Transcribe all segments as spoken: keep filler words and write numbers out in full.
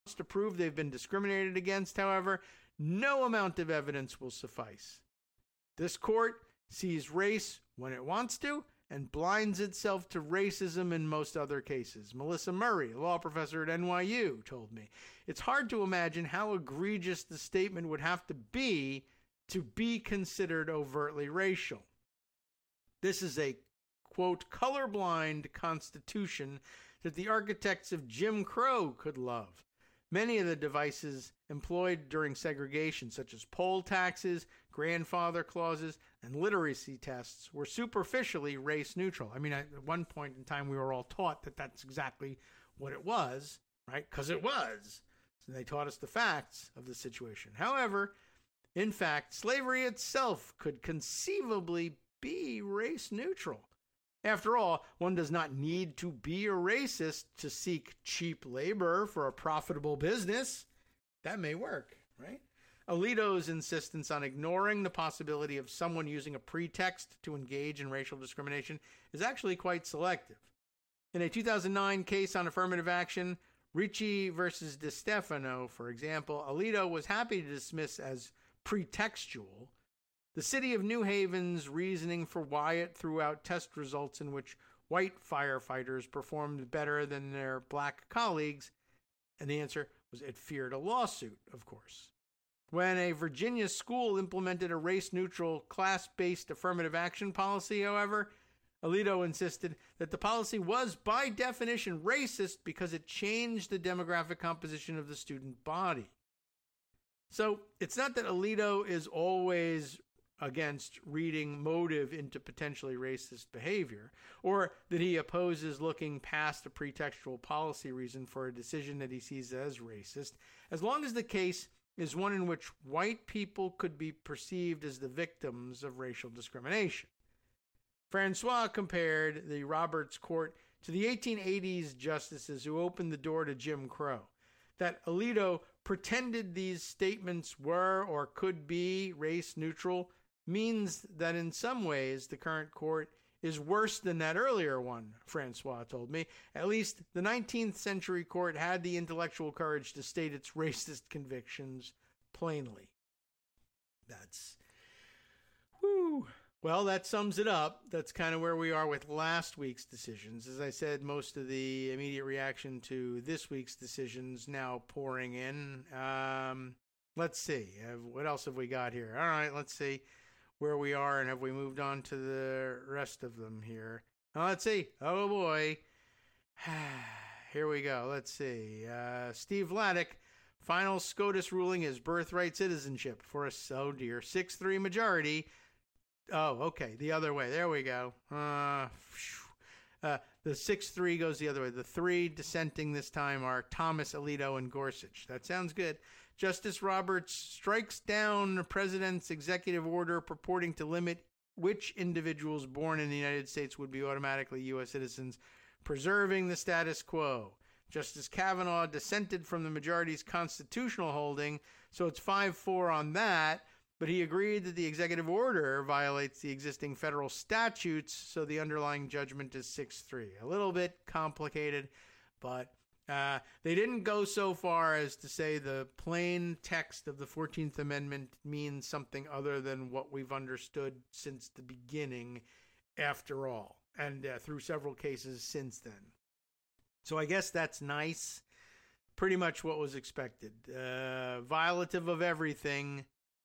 to prove they've been discriminated against, however, no amount of evidence will suffice. This court sees race when it wants to and blinds itself to racism in most other cases. Melissa Murray, a law professor at N Y U, told me, it's hard to imagine how egregious the statement would have to be to be considered overtly racial. This is a, quote, colorblind constitution that the architects of Jim Crow could love. Many of the devices employed during segregation, such as poll taxes, grandfather clauses, and literacy tests, were superficially race neutral. I mean, at one point in time, we were all taught that that's exactly what it was, right? Because it was. So they taught us the facts of the situation. However, in fact, slavery itself could conceivably be race neutral. After all, one does not need to be a racist to seek cheap labor for a profitable business. That may work, right? Alito's insistence on ignoring the possibility of someone using a pretext to engage in racial discrimination is actually quite selective. In a two thousand nine case on affirmative action, Ricci versus DeStefano, for example, Alito was happy to dismiss as pretextual the city of New Haven's reasoning for why it threw out test results in which white firefighters performed better than their black colleagues, and the answer was it feared a lawsuit, of course. When a Virginia school implemented a race-neutral, class-based affirmative action policy, however, Alito insisted that the policy was by definition racist because it changed the demographic composition of the student body. So it's not that Alito is always against reading motive into potentially racist behavior, or that he opposes looking past a pretextual policy reason for a decision that he sees as racist, as long as the case is one in which white people could be perceived as the victims of racial discrimination. Francois compared the Roberts Court to the eighteen eighties justices who opened the door to Jim Crow. That Alito pretended these statements were or could be race neutral means that in some ways the current court is worse than that earlier one, Francois told me. At least the nineteenth century court had the intellectual courage to state its racist convictions plainly. That's, whew. Well, that sums it up. That's kind of where we are with last week's decisions. As I said, most of the immediate reaction to this week's decisions now pouring in. Um, let's see. What else have we got here? All right, let's see where we are, and have we moved on to the rest of them here? Now, let's see. Oh, boy. Here we go. Let's see. Uh, Steve Vladeck, final SCOTUS ruling is birthright citizenship for a, oh dear, six three majority. Oh, okay, the other way. There we go. Uh, uh, the six three goes the other way. The three dissenting this time are Thomas, Alito, and Gorsuch. That sounds good. Justice Roberts strikes down the president's executive order purporting to limit which individuals born in the United States would be automatically U S citizens, preserving the status quo. Justice Kavanaugh dissented from the majority's constitutional holding, so it's five four on that, but he agreed that the executive order violates the existing federal statutes, so the underlying judgment is six three. A little bit complicated, but uh, they didn't go so far as to say the plain text of the fourteenth Amendment means something other than what we've understood since the beginning, after all, and uh, through several cases since then. So I guess that's nice. Pretty much what was expected. Uh, violative of everything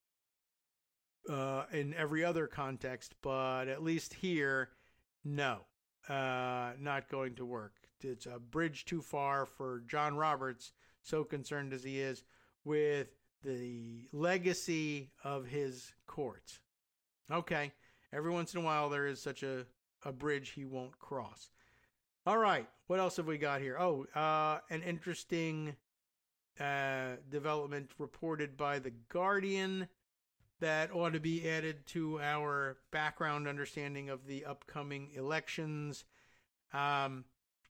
uh, in every other context, but at least here, no, uh, not going to work. It's a bridge too far for John Roberts, so concerned as he is with the legacy of his court. Okay, every once in a while there is such a, a bridge he won't cross. All right, what else have we got here? Oh, uh, an interesting uh, development reported by The Guardian that ought to be added to our background understanding of the upcoming elections, um,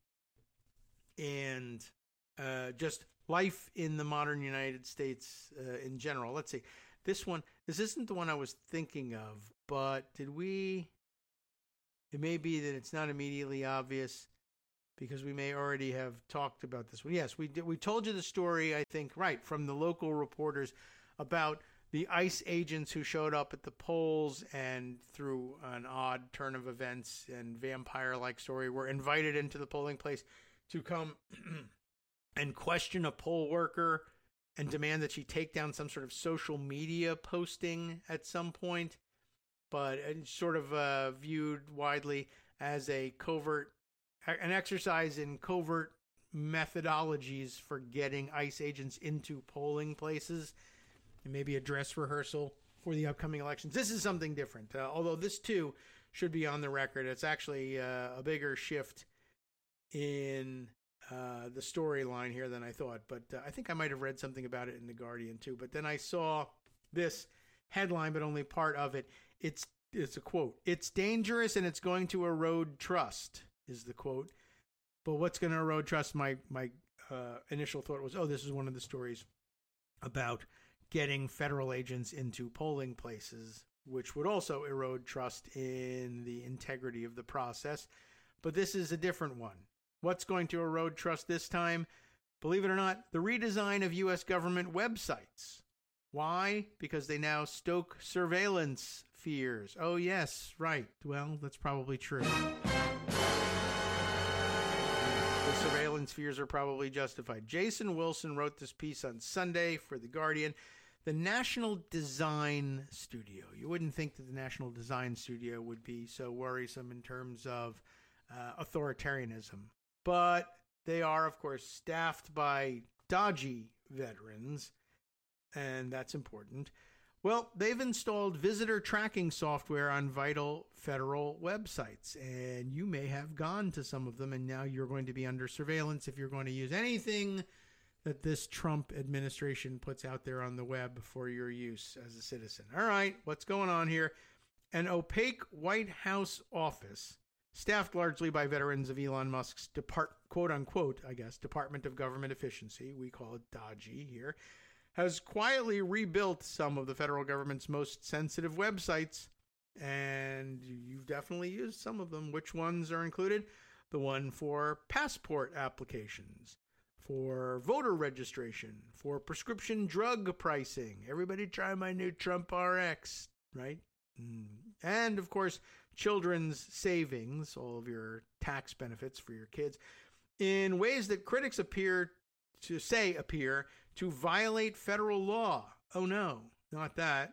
and uh, just life in the modern United States uh, in general. Let's see. This one, this isn't the one I was thinking of, but did we... It may be that it's not immediately obvious. because we may already have talked about this one. Yes, we did. We told you the story, I think, right, from the local reporters about the ICE agents who showed up at the polls and through an odd turn of events and vampire-like story were invited into the polling place to come and question a poll worker and demand that she take down some sort of social media posting at some point, but it's sort of uh, viewed widely as a covert, an exercise in covert methodologies for getting ICE agents into polling places, and maybe a dress rehearsal for the upcoming elections. This is something different, uh, although this too should be on the record. It's actually uh, a bigger shift in uh, the storyline here than I thought, but uh, I think I might have read something about it in The Guardian too. But then I saw this headline, but only part of it. It's it's a quote. "It's dangerous and it's going to erode trust," is the quote. But what's going to erode trust? My my uh, initial thought was, oh, this is one of the stories about getting federal agents into polling places, which would also erode trust in the integrity of the process. But this is a different one. What's going to erode trust this time? Believe it or not, the redesign of U S government websites. Why? Because they now stoke surveillance fears. Oh, yes, right. Well, that's probably true. The surveillance fears are probably justified. Jason Wilson wrote this piece on Sunday for The Guardian. The National Design Studio. You wouldn't think that the National Design Studio would be so worrisome in terms of uh, authoritarianism. But they are, of course, staffed by dodgy veterans, and that's important. Well, they've installed visitor tracking software on vital federal websites, and you may have gone to some of them, and now you're going to be under surveillance if you're going to use anything that this Trump administration puts out there on the web for your use as a citizen. All right, what's going on here? An opaque White House office, staffed largely by veterans of Elon Musk's depart, quote-unquote, I guess, Department of Government Efficiency, we call it DOGE here, has quietly rebuilt some of the federal government's most sensitive websites, and you've definitely used some of them. Which ones are included? The one for passport applications, for voter registration, for prescription drug pricing. Everybody try my new Trump R X, right? And, of course, children's savings, all of your tax benefits for your kids, in ways that critics appear to say appear to violate federal law. Oh, no, not that.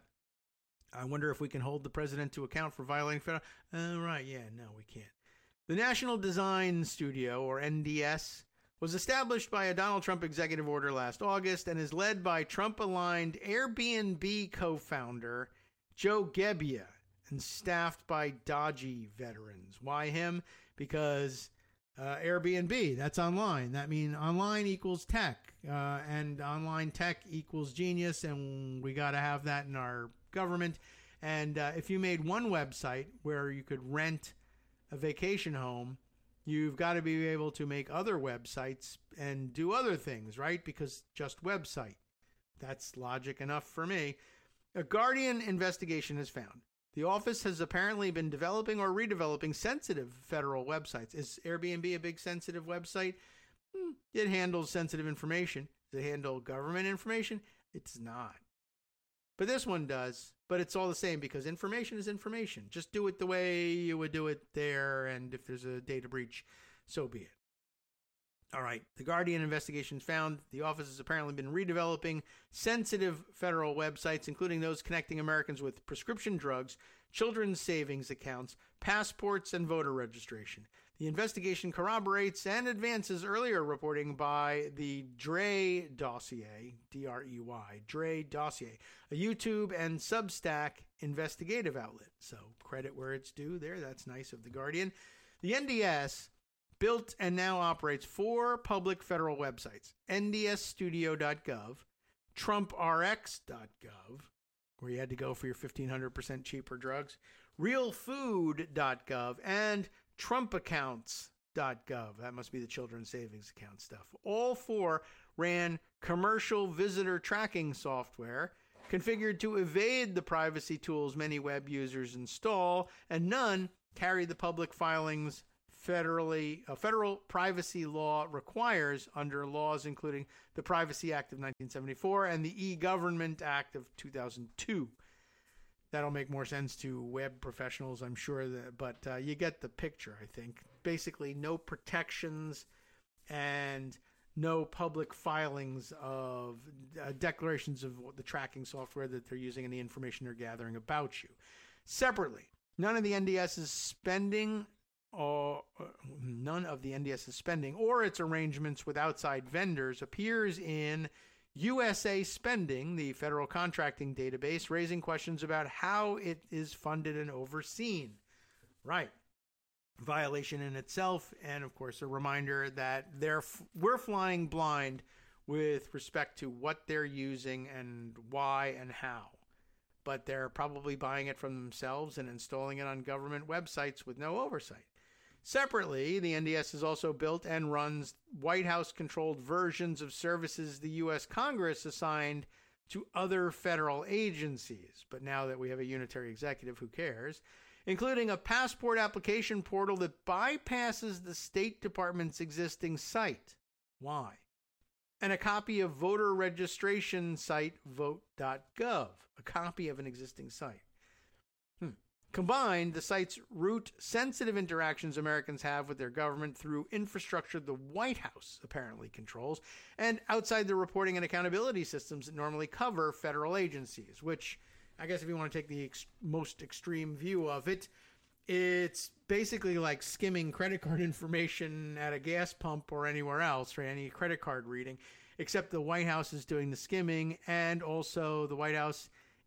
I wonder if we can hold the president to account for violating federal... Oh, right, yeah, no, we can't. The National Design Studio, or N D S, was established by a Donald Trump executive order last August and is led by Trump-aligned Airbnb co-founder Joe Gebbia and staffed by dodgy veterans. Why him? Because uh, Airbnb, that's online. That means online equals tech, uh, and online tech equals genius, and we got to have that in our government. And uh, if you made one website where you could rent a vacation home, you've got to be able to make other websites and do other things, right? Because just website. That's logic enough for me. A Guardian investigation has found the office has apparently been developing or redeveloping sensitive federal websites. Is Airbnb a big sensitive website? Hmm, it handles sensitive information. Does it handle government information? It's not. But this one does. But it's all the same because information is information. Just do it the way you would do it there, and if there's a data breach, so be it. All right, the Guardian investigations found the office has apparently been redeveloping sensitive federal websites, including those connecting Americans with prescription drugs, children's savings accounts, passports, and voter registration. The investigation corroborates and advances earlier reporting by the Dre Dossier, D R E Y, Dre Dossier, a YouTube and Substack investigative outlet. So credit where it's due there. That's nice of the Guardian. The N D S built and now operates four public federal websites: N D S studio dot gov, Trump R X dot gov, where you had to go for your fifteen hundred percent cheaper drugs, Real Food dot gov, and Trump Accounts dot gov. That must be the children's savings account stuff. All four ran commercial visitor tracking software configured to evade the privacy tools many web users install, and none carried the public filings federally uh, federal privacy law requires under laws including the Privacy Act of nineteen seventy-four and the E-Government Act of two thousand two. That'll make more sense to web professionals, I'm sure, that, but uh, you get the picture, I think. Basically, no protections and no public filings of uh, declarations of the tracking software that they're using and the information they're gathering about you. Separately, none of the NDS's spending or uh, none of the NDS's spending or its arrangements with outside vendors appears in U S A Spending, the federal contracting database, raising questions about how it is funded and overseen. Right. Violation in itself, and of course a reminder that they're we're flying blind with respect to what they're using and why and how. But they're probably buying it from themselves and installing it on government websites with no oversight. Separately, the N D S has also built and runs White House-controlled versions of services the U S Congress assigned to other federal agencies. But now that we have a unitary executive, who cares? Including a passport application portal that bypasses the State Department's existing site. Why? And a copy of voter registration site vote dot gov, a copy of an existing site. Hmm. Combined, the sites route sensitive interactions Americans have with their government through infrastructure the White House apparently controls, and outside the reporting and accountability systems that normally cover federal agencies, which, I guess if you want to take the ex- most extreme view of it, it's basically like skimming credit card information at a gas pump or anywhere else for any credit card reading, except the White House is doing the skimming, and also the White House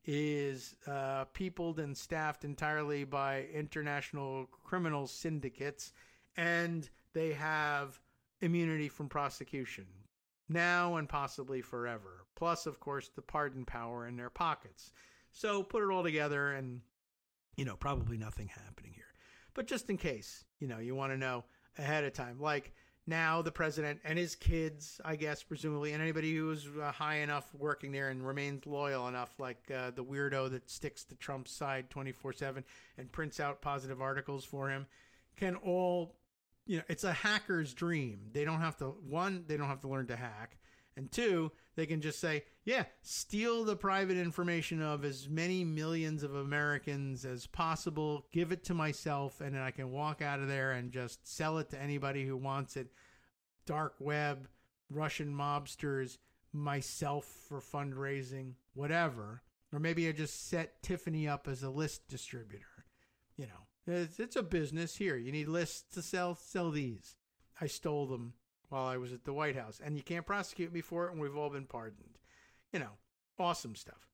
is uh, peopled and staffed entirely by international criminal syndicates, and they have immunity from prosecution now and possibly forever. Plus, of course, the pardon power in their pockets. So put it all together and, you know, probably nothing happening here. But just in case, you know, you want to know ahead of time, like now the president and his kids, I guess, presumably, and anybody who's uh, high enough working there and remains loyal enough, like uh, the weirdo that sticks to Trump's side twenty-four seven and prints out positive articles for him, can all, you know, it's a hacker's dream. They don't have to, one, they don't have to learn to hack. And two, they can just say, yeah, steal the private information of as many millions of Americans as possible, give it to myself, and then I can walk out of there and just sell it to anybody who wants it. Dark web, Russian mobsters, myself for fundraising, whatever. Or maybe I just set Tiffany up as a list distributor. You know, it's, it's a business here. You need lists to sell, sell these. I stole them while I was at the White House, and you can't prosecute me for it, and we've all been pardoned. You know, awesome stuff.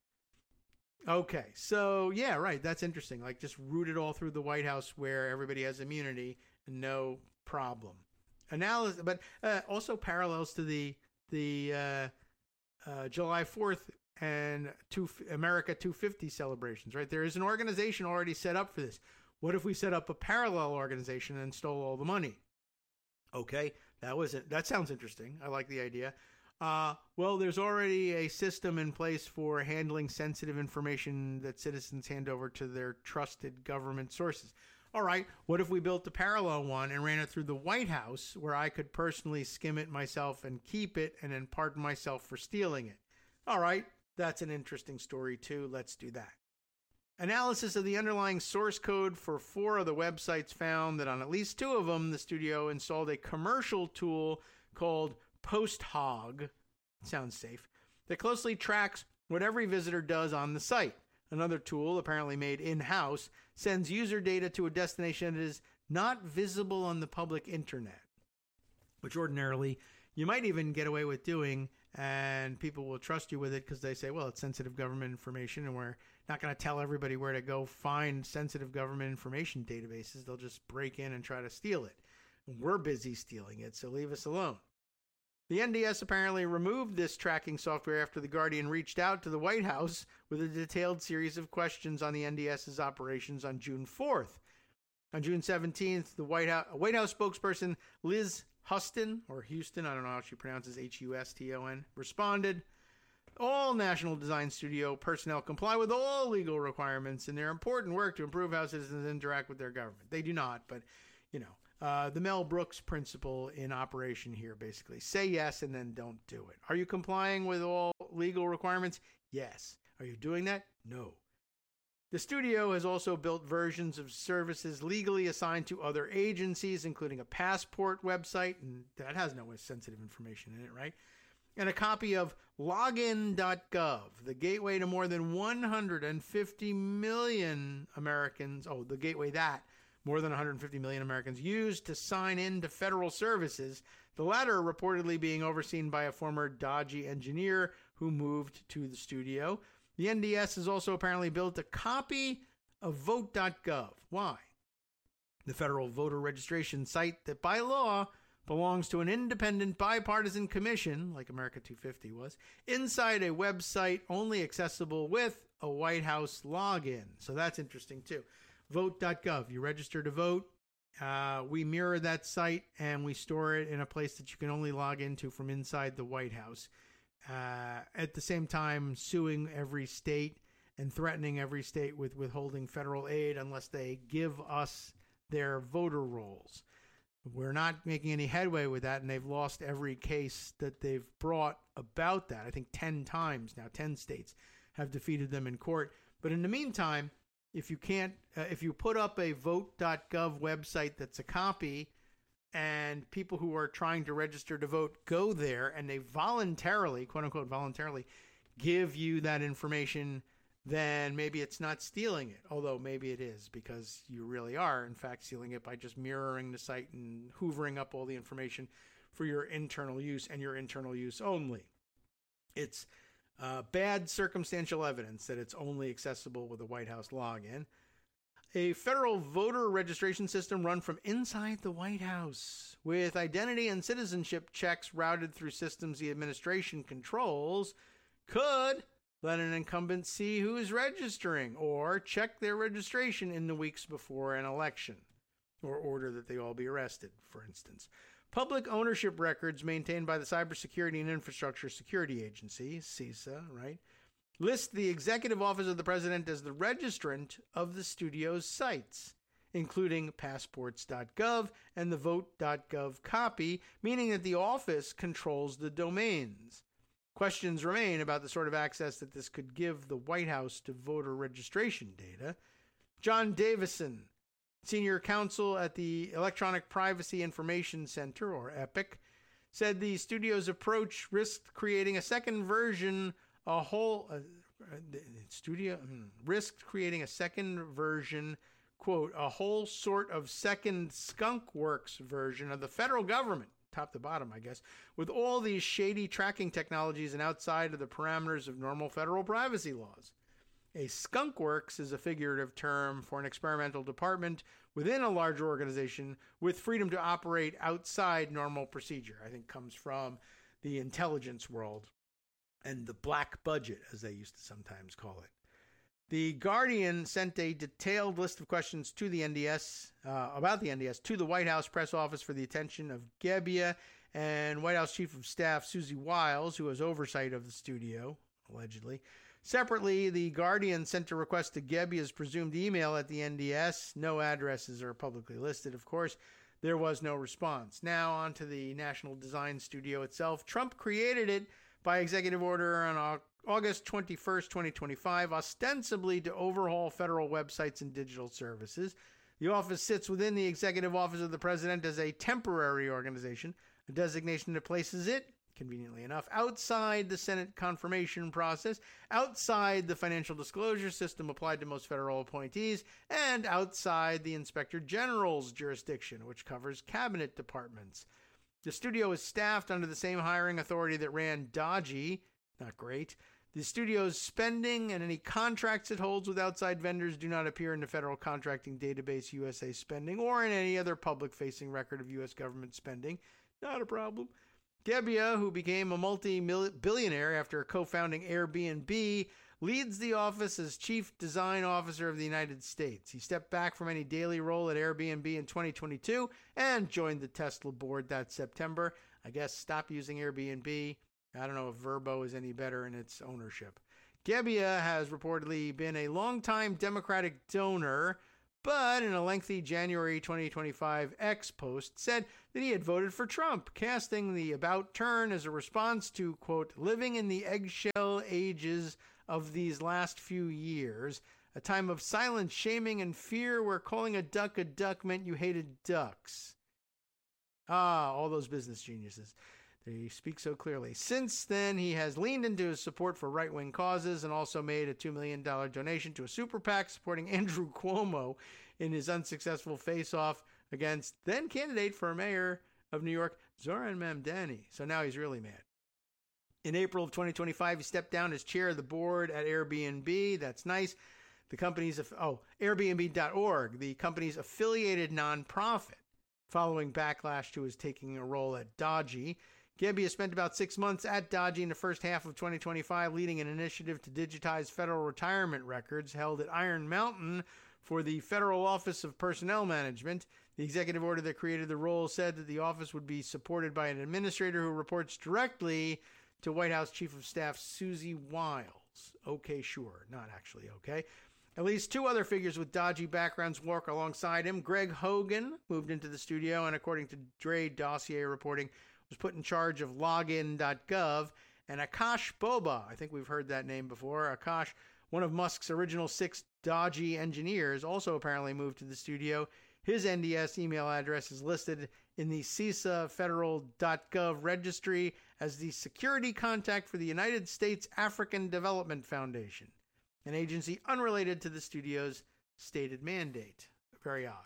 Okay, so yeah, right, that's interesting. Like, just root it all through the White House where everybody has immunity, no problem. Analysis, but uh, also parallels to the the uh, uh, July fourth and two, America two fifty celebrations, right? There is an organization already set up for this. What if we set up a parallel organization and stole all the money? Okay, that was it. That sounds interesting. I like the idea. Uh, well, there's already a system in place for handling sensitive information that citizens hand over to their trusted government sources. All right, what if we built a parallel one and ran it through the White House where I could personally skim it myself and keep it and then pardon myself for stealing it? All right, that's an interesting story too. Let's do that. Analysis of the underlying source code for four of the websites found that on at least two of them, the studio installed a commercial tool called PostHog, sounds safe, that closely tracks what every visitor does on the site. Another tool, apparently made in-house, sends user data to a destination that is not visible on the public internet, which ordinarily you might even get away with doing, and people will trust you with it because they say, well, it's sensitive government information, and we're not going to tell everybody where to go find sensitive government information databases. They'll just break in and try to steal it. We're busy stealing it, so leave us alone. The N D S apparently removed this tracking software after The Guardian reached out to the White House with a detailed series of questions on the NDS's operations on June fourth. On June seventeenth, the White House, White House spokesperson Liz Huston, or Houston, I don't know how she pronounces H U S T O N, responded, all National Design Studio personnel comply with all legal requirements in their important work to improve how citizens interact with their government. They do not, but, you know, Uh, the Mel Brooks principle in operation here, basically. Say yes and then don't do it. Are you complying with all legal requirements? Yes. Are you doing that? No. The studio has also built versions of services legally assigned to other agencies, including a passport website, and that has no sensitive information in it, right? And a copy of login dot gov, the gateway to more than one hundred fifty million Americans. Oh, the gateway that more than one hundred fifty million Americans use to sign in to federal services, the latter reportedly being overseen by a former dodgy engineer who moved to the studio. The N D S has also apparently built a copy of vote dot gov. Why? The federal voter registration site that by law belongs to an independent bipartisan commission, like America two fifty was, inside a website only accessible with a White House login. So that's interesting too. vote dot gov. You register to vote. Uh, we mirror that site and we store it in a place that you can only log into from inside the White House. Uh, at the same time, suing every state and threatening every state with withholding federal aid unless they give us their voter rolls. We're not making any headway with that, and they've lost every case that they've brought about that. I think ten times now, ten states have defeated them in court. But in the meantime, if you can't, uh, if you put up a vote dot gov website that's a copy, and people who are trying to register to vote go there and they voluntarily, quote unquote, voluntarily give you that information, then maybe it's not stealing it. Although maybe it is, because you really are, in fact, stealing it by just mirroring the site and hoovering up all the information for your internal use and your internal use only. It's uh, bad circumstantial evidence that it's only accessible with a White House login. A federal voter registration system run from inside the White House, with identity and citizenship checks routed through systems the administration controls, could let an incumbent see who is registering or check their registration in the weeks before an election, or order that they all be arrested, for instance. Public ownership records maintained by the Cybersecurity and Infrastructure Security Agency, CISA, right, list the Executive Office of the President as the registrant of the studio's sites, including passports dot gov and the vote dot gov copy, meaning that the office controls the domains. Questions remain about the sort of access that this could give the White House to voter registration data. John Davison, senior counsel at the Electronic Privacy Information Center, or EPIC, said the studio's approach risked creating a second version A whole uh, studio hmm, risked creating a second version, quote, a whole sort of second Skunk Works version of the federal government, top to bottom, I guess, with all these shady tracking technologies and outside of the parameters of normal federal privacy laws. A Skunk Works is a figurative term for an experimental department within a larger organization with freedom to operate outside normal procedure. I think comes from the intelligence world and the black budget, as they used to sometimes call it. The Guardian sent a detailed list of questions to the N D S, uh, about the N D S, to the White House press office for the attention of Gebbia and White House Chief of Staff Susie Wiles, who has oversight of the studio, allegedly. Separately, the Guardian sent a request to Gebbia's presumed email at the N D S. No addresses are publicly listed, of course. There was no response. Now, on to the National Design Studio itself. Trump created it by executive order on August twenty-first, twenty twenty-five, ostensibly to overhaul federal websites and digital services. The office sits within the Executive Office of the President as a temporary organization, a designation that places it, conveniently enough, outside the Senate confirmation process, outside the financial disclosure system applied to most federal appointees, and outside the Inspector General's jurisdiction, which covers cabinet departments. The studio is staffed under the same hiring authority that ran Dodgy, not great. The studio's spending and any contracts it holds with outside vendors do not appear in the federal contracting database U S A Spending or in any other public-facing record of U S government spending. Not a problem. Gebbia, who became a multi-billionaire after co-founding Airbnb, leads the office as Chief Design Officer of the United States. He stepped back from any daily role at Airbnb in twenty twenty-two and joined the Tesla board that September. I guess stop using Airbnb. I don't know if Vrbo is any better in its ownership. Gebbia has reportedly been a longtime Democratic donor, but in a lengthy January twenty twenty-five X post said that he had voted for Trump, casting the about turn as a response to, quote, living in the eggshell ages of these last few years, a time of silent shaming and fear where calling a duck a duck meant you hated ducks. Ah, all those business geniuses. They speak so clearly. Since then, he has leaned into his support for right-wing causes and also made a two million dollars donation to a super PAC supporting Andrew Cuomo in his unsuccessful face-off against then-candidate for mayor of New York, Zohran Mamdani. So now he's really mad. In April of twenty twenty-five, he stepped down as chair of the board at Airbnb. That's nice. The company's, oh, Airbnb dot org, the company's affiliated nonprofit, following backlash to his taking a role at Dodgy. Gebbia spent about six months at Dodgy in the first half of twenty twenty-five, leading an initiative to digitize federal retirement records held at Iron Mountain for the Federal Office of Personnel Management. The executive order that created the role said that the office would be supported by an administrator who reports directly to White House Chief of Staff Susie Wiles. Okay, sure. Not actually okay. At least two other figures with dodgy backgrounds work alongside him. Greg Hogan moved into the studio and, according to Dre Dossier reporting, was put in charge of login dot gov. And Akash Boba, I think we've heard that name before. Akash, one of Musk's original six dodgy engineers, also apparently moved to the studio. His N D S email address is listed in the C I S A federal dot gov registry as the security contact for the United States African Development Foundation, an agency unrelated to the studio's stated mandate. Very odd.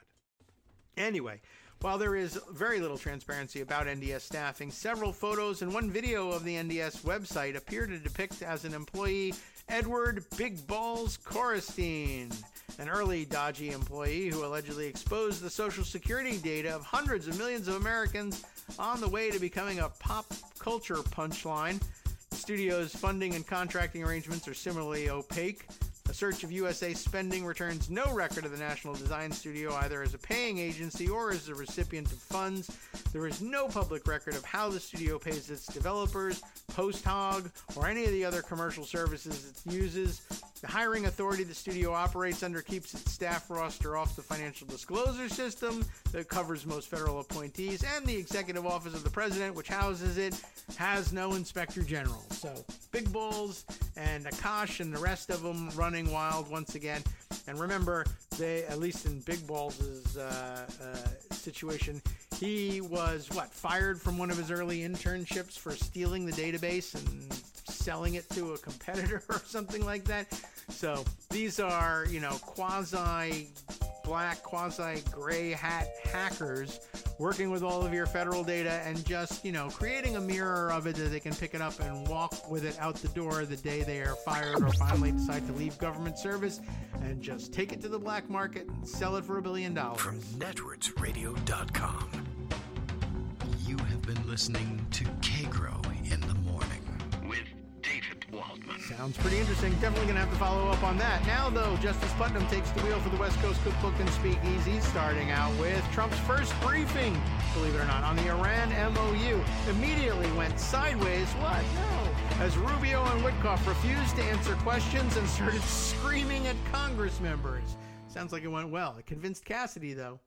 Anyway, while there is very little transparency about N D S staffing, several photos and one video of the N D S website appear to depict as an employee Edward Big Balls Korestein, an early dodgy employee who allegedly exposed the social security data of hundreds of millions of Americans on the way to becoming a pop culture punchline. The studio's funding and contracting arrangements are similarly opaque. A search of U S A spending returns no record of the National Design Studio either as a paying agency or as a recipient of funds. There is no public record of how the studio pays its developers, post-hog, or any of the other commercial services it uses. The hiring authority the studio operates under keeps its staff roster off the financial disclosure system that covers most federal appointees, and the executive office of the president, which houses it, has no inspector general. So Big Balls and Akash and the rest of them running wild once again. And remember, they, at least in Big Balls' uh, uh, situation, he was, what, fired from one of his early internships for stealing the database and selling it to a competitor or something like that. So these are, you know, quasi-black, quasi-gray hat hackers working with all of your federal data and just, you know, creating a mirror of it that they can pick it up and walk with it out the door the day they are fired or finally decide to leave government service and just take it to the black market and sell it for a billion dollars. From Networks Radio dot com, you have been listening to K-Grow in the Morning with David Waldman. Sounds pretty interesting. Definitely going to have to follow up on that. Now, though, Justice Putnam takes the wheel for the West Coast Cookbook and Speakeasy, starting out with Trump's first briefing, believe it or not, on the Iran M O U. Immediately went sideways. What? No. As Rubio and Witkoff refused to answer questions and started screaming at Congress members. Sounds like it went well. It convinced Cassidy, though.